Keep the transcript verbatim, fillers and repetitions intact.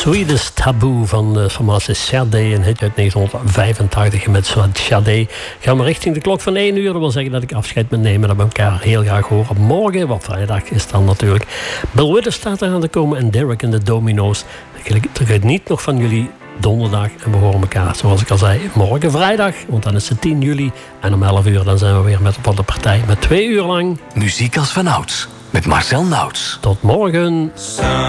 Sweetest Taboo van de formatie Sade, een hit uit negentien vijfentachtig. En met Sade gaan we richting de klok van één uur. Dat wil zeggen dat ik afscheid moet nemen. Dat we elkaar heel graag horen. Morgen, wat vrijdag is dan natuurlijk. Bill Withers staat er aan te komen en Derek en de Domino's. Ik geniet nog van jullie donderdag en we horen elkaar, zoals ik al zei, morgen vrijdag. Want dan is het tien juli en om elf uur dan zijn we weer met op de partij. Met twee uur lang muziek als vanouds met Marcel Nauts. Tot morgen.